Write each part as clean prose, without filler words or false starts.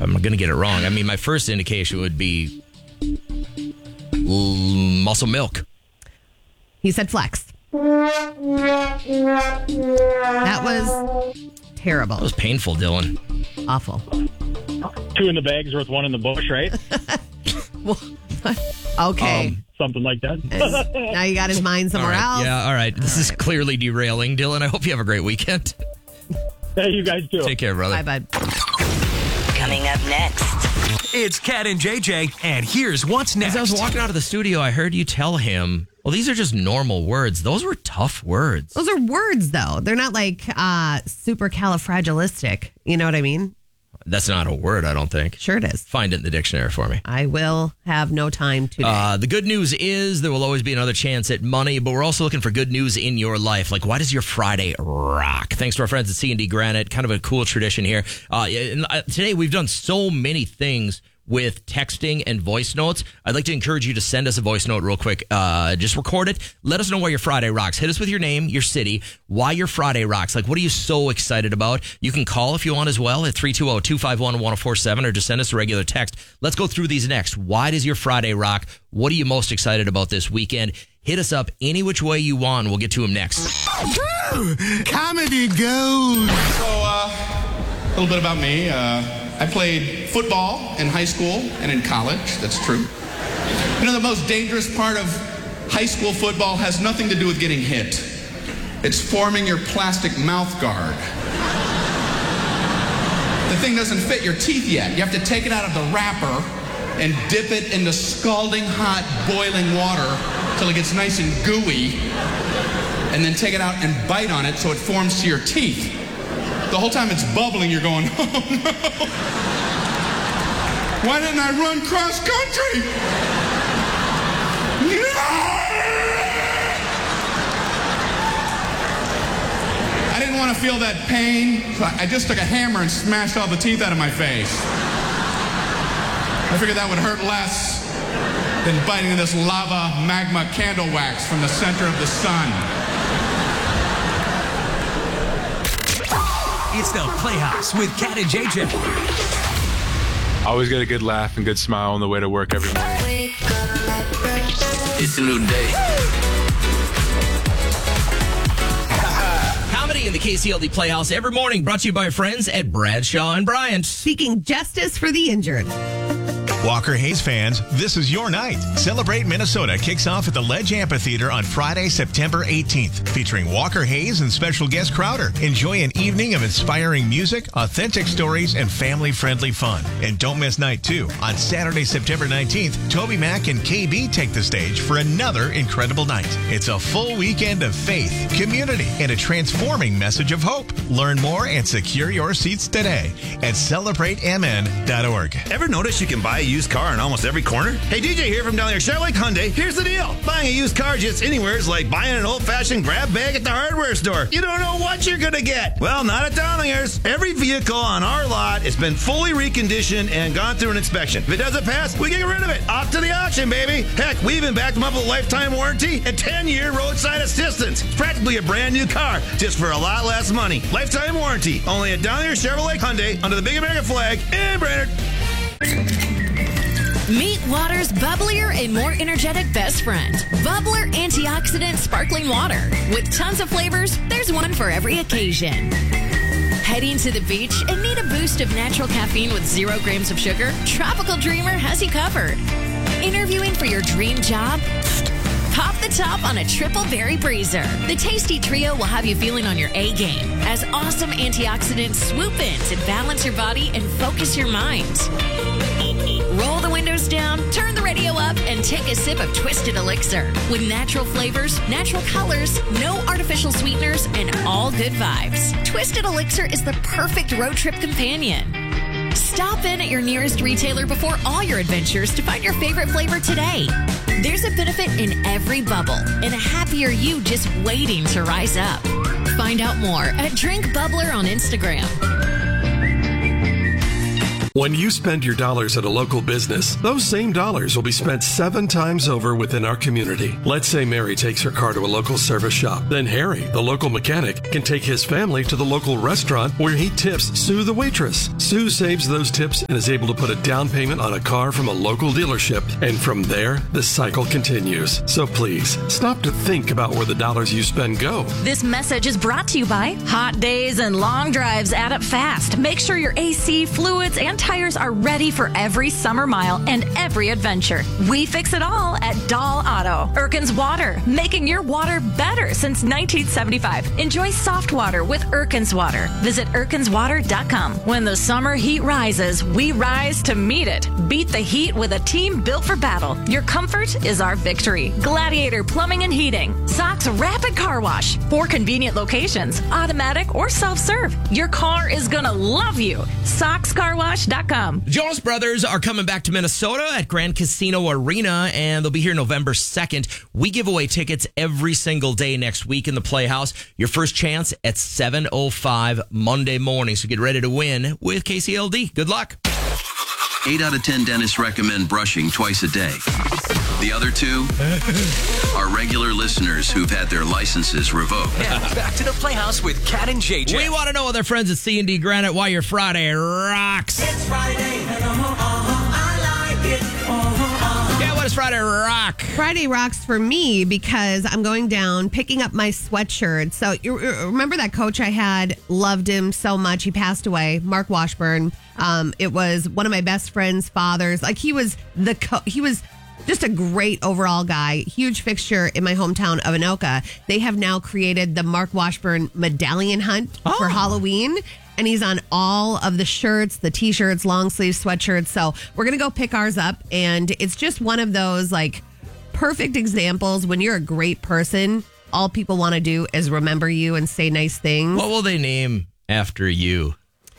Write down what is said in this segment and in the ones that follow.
I'm going to get it wrong. I mean, my first indication would be muscle milk. He said flex. That was terrible. That was painful, Dylan. Awful. 2 in the bag's worth 1 in the bush, right? Okay. Something like that. Now you got his mind somewhere else. Yeah, all right. This is clearly derailing. Dylan, I hope you have a great weekend. Hey, you guys too. Take care, brother. Bye, bud. Coming up next. It's Cat and JJ, and here's what's next. As I was walking out of the studio, I heard you tell him, well, these are just normal words. Those were tough words. Those are words, though. They're not like supercalifragilistic. You know what I mean? That's not a word, I don't think. Sure it is. Find it in the dictionary for me. I will have no time today. The good news is there will always be another chance at money, but we're also looking for good news in your life. Like, why does your Friday rock? Thanks to our friends at C&D Granite. Kind of a cool tradition here. Today, we've done so many things with texting and voice notes. I'd like to encourage you to send us a voice note real quick. Just record it. Let us know why your Friday rocks. Hit us with your name, your city, why your Friday rocks. Like, what are you so excited about? You can call if you want as well at 320-251-1047 or just send us a regular text. Let's go through these next. Why does your Friday rock? What are you most excited about this weekend? Hit us up any which way you want. We'll get to him next. Comedy goes. So, a little bit about me. I played football in high school and in college. That's true. You know, the most dangerous part of high school football has nothing to do with getting hit. It's forming your plastic mouth guard. The thing doesn't fit your teeth yet. You have to take it out of the wrapper and dip it into scalding hot boiling water till it gets nice and gooey, and then take it out and bite on it so it forms to your teeth. The whole time it's bubbling, you're going, oh no. Why didn't I run cross country? No! I didn't want to feel that pain, so I just took a hammer and smashed all the teeth out of my face. I figured that would hurt less than biting this lava magma candle wax from the center of the sun. It's the Playhouse with Cat and JJ. Always get a good laugh and good smile on the way to work every morning. It's a new day. Comedy in the KCLD Playhouse every morning, brought to you by our friends at Bradshaw and Bryant. Seeking justice for the injured. Walker Hayes fans, this is your night. Celebrate Minnesota kicks off at the Ledge Amphitheater on Friday, September 18th, featuring Walker Hayes and special guest Crowder. Enjoy an evening of inspiring music, authentic stories, and family-friendly fun. And don't miss night 2. On Saturday, September 19th, Toby Mac and KB take the stage for another incredible night. It's a full weekend of faith, community, and a transforming message of hope. Learn more and secure your seats today at celebratemn.org. Ever notice you can buy a used car in almost every corner? Hey, DJ here from down there, Chevrolet Hyundai. Here's the deal. Buying a used car just anywhere is like buying an old-fashioned grab bag at the hardware store. You don't know what you're going to get. Well, not at Downingers. Every vehicle on our lot has been fully reconditioned and gone through an inspection. If it doesn't pass, we get rid of it. Off to the auction, baby. Heck, we even backed them up with a lifetime warranty and 10-year roadside assistance. It's practically a brand new car, just for a lot less money. Lifetime warranty. Only at Downingers Chevrolet Hyundai under the Big American flag in Brainerd. Meet water's bubblier and more energetic best friend. Bubbler Antioxidant Sparkling Water. With tons of flavors, there's one for every occasion. Heading to the beach and need a boost of natural caffeine with 0 grams of sugar? Tropical Dreamer has you covered. Interviewing for your dream job? Pop the top on a triple berry breezer. The tasty trio will have you feeling on your A game as awesome antioxidants swoop in to balance your body and focus your mind. Roll the windows down, turn the radio up, and take a sip of Twisted Elixir. With natural flavors, natural colors, no artificial sweeteners, and all good vibes. Twisted Elixir is the perfect road trip companion. Stop in at your nearest retailer before all your adventures to find your favorite flavor today. There's a benefit in every bubble and a happier you just waiting to rise up. Find out more at Drink Bubbler on Instagram. When you spend your dollars at a local business, those same dollars will be spent 7 times over within our community. Let's say Mary takes her car to a local service shop. Then Harry, the local mechanic, can take his family to the local restaurant where he tips Sue the waitress. Sue saves those tips and is able to put a down payment on a car from a local dealership. And from there, the cycle continues. So please, stop to think about where the dollars you spend go. This message is brought to you by hot days and long drives add up fast. Make sure your AC, fluids, and tires are ready for every summer mile and every adventure. We fix it all at Dahl Auto. Erkin's Water, making your water better since 1975. Enjoy soft water with Erkin's Water. Visit erkinswater.com. When the summer heat rises, we rise to meet it. Beat the heat with a team built for battle. Your comfort is our victory. Gladiator Plumbing and Heating. Sox Rapid Car Wash. 4 convenient locations, automatic or self-serve. Your car is gonna love you. SoxCarWash.com. The Jonas Brothers are coming back to Minnesota at Grand Casino Arena, and they'll be here November 2nd. We give away tickets every single day next week in the Playhouse. Your first chance at 7:05 Monday morning. So get ready to win with KCLD. Good luck. 8 out of 10 dentists recommend brushing twice a day. The other 2 are regular listeners who've had their licenses revoked. Now, back to the Playhouse with Cat and JJ. We want to know with our friends at C&D Granite why your Friday rocks. It's Friday, I like it. Yeah, what does Friday rock? Friday rocks for me because I'm going down, picking up my sweatshirt. So you remember that coach I had, loved him so much. He passed away, Mark Washburn. It was one of my best friend's fathers. Like he was just a great overall guy, huge fixture in my hometown of Anoka. They have now created the Mark Washburn medallion hunt for Halloween. And he's on all of the shirts, the T-shirts, long sleeve sweatshirts. So we're going to go pick ours up. And it's just one of those like perfect examples when you're a great person, all people want to do is remember you and say nice things. What will they name after you?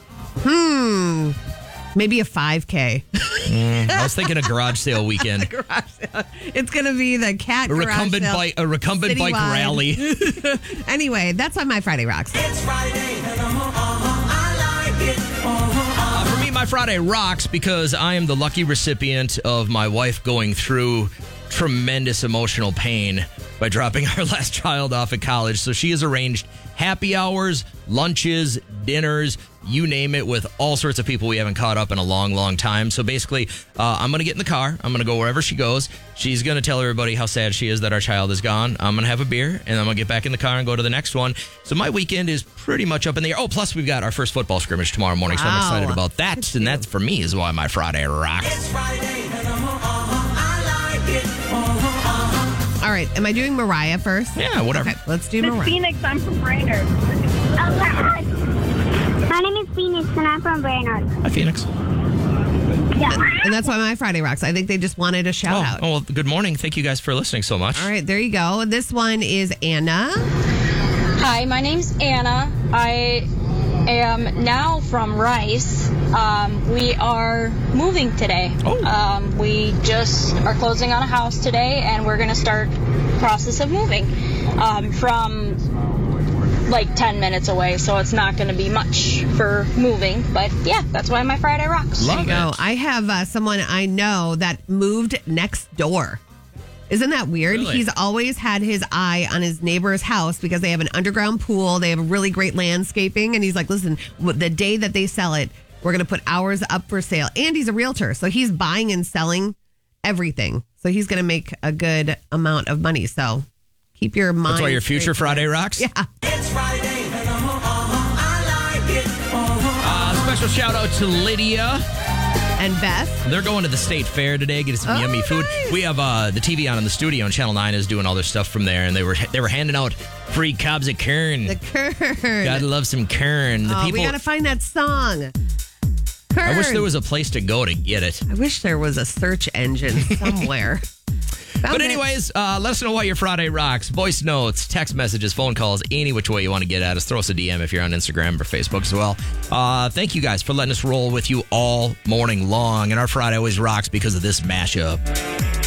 Maybe a 5K. I was thinking a garage sale weekend. It's going to be the cat garage sale. A recumbent bike rally. Anyway, that's on my Friday rocks. It's Friday, I like it. For me, my Friday rocks because I am the lucky recipient of my wife going through tremendous emotional pain by dropping our last child off at college. So she has arranged happy hours, lunches, dinners, you name it, with all sorts of people we haven't caught up in a long, long time. So basically, I'm going to get in the car. I'm going to go wherever she goes. She's going to tell everybody how sad she is that our child is gone. I'm going to have a beer, and I'm going to get back in the car and go to the next one. So my weekend is pretty much up in the air. Oh, plus we've got our first football scrimmage tomorrow morning, so I'm excited about that. And that, for me, is why my Friday rocks. It's Friday, I like it. All right, am I doing Mariah first? Yeah, whatever. Okay, let's do This Mariah. is Phoenix, I'm from Brainerd. My name is Phoenix, and I'm from Brainerd. Hi, Phoenix. Yeah. And that's why my Friday rocks. I think they just wanted a shout out. Oh, well, good morning. Thank you guys for listening so much. All right, there you go. This one is Anna. Hi, my name's Anna. I am now from Rice. We are moving today. We just are closing on a house today, and we're going to start the process of moving from like 10 minutes away, so it's not going to be much for moving. But yeah, that's why my Friday rocks. There you go. I have someone I know that moved next door. Isn't that weird? Really? He's always had his eye on his neighbor's house because they have an underground pool. They have really great landscaping. And he's like, listen, the day that they sell it, we're going to put ours up for sale. And he's a realtor, so he's buying and selling everything. So he's going to make a good amount of money. So keep your mind. That's why your future Friday rocks? Yeah. It's Friday, I like it. Special shout out to Lydia and Beth. They're going to the state fair today, getting some yummy food. Nice. We have the TV on in the studio, and Channel 9 is doing all their stuff from there, and they were handing out free cobs of kern. The kern. Gotta love some kern. We got to find that song. Kern. I wish there was a place to go to get it. I wish there was a search engine somewhere. But anyways, let us know why your Friday rocks. Voice notes, text messages, phone calls, any which way you want to get at us. Throw us a DM if you're on Instagram or Facebook as well. Thank you guys for letting us roll with you all morning long. And our Friday always rocks because of this mashup.